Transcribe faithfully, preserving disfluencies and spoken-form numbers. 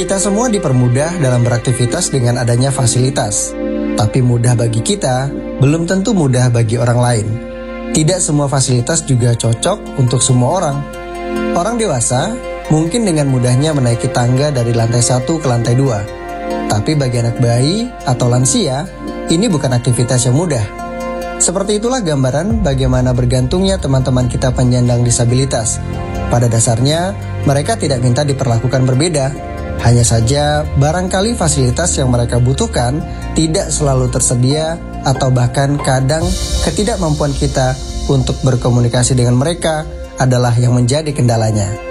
Kita semua dipermudah dalam beraktivitas dengan adanya fasilitas. Tapi mudah bagi kita, belum tentu mudah bagi orang lain. Tidak semua fasilitas juga cocok untuk semua orang. Orang dewasa mungkin dengan mudahnya menaiki tangga dari lantai satu ke lantai dua. Tapi bagi anak bayi atau lansia, ini bukan aktivitas yang mudah. Seperti itulah gambaran bagaimana bergantungnya teman-teman kita penyandang disabilitas. Pada dasarnya, mereka tidak minta diperlakukan berbeda. Hanya saja, barangkali fasilitas yang mereka butuhkan tidak selalu tersedia atau bahkan kadang ketidakmampuan kita untuk berkomunikasi dengan mereka adalah yang menjadi kendalanya.